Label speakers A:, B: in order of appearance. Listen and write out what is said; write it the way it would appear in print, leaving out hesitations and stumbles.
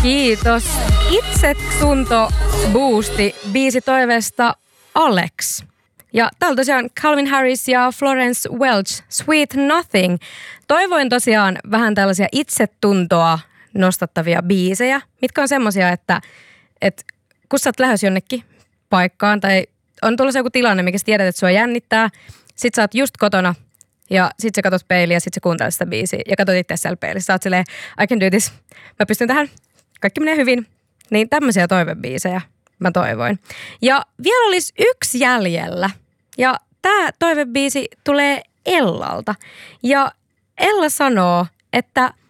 A: Kiitos. Itsetunto boosti biisi toiveesta Alex. Ja täällä tosiaan Calvin Harris ja Florence Welch, Sweet Nothing. Toivoin tosiaan vähän tällaisia itsetuntoa nostattavia biisejä, mitkä on semmosia, että kun sä oot lähes jonnekin paikkaan tai on tullut joku tilanne, mikä sä tiedät, että sua jännittää, sit sä oot just kotona ja sit sä katot peiliä ja sit sä kuuntelet sitä biisiä ja katot itse siellä peilissä. Sä oot silleen, I can do this, mä pystyn tähän, kaikki menee hyvin. Niin tämmöisiä toivebiisejä mä toivoin. Ja vielä olisi yksi jäljellä. Ja tää toivebiisi tulee Ellalta. Ja Ella sanoo, että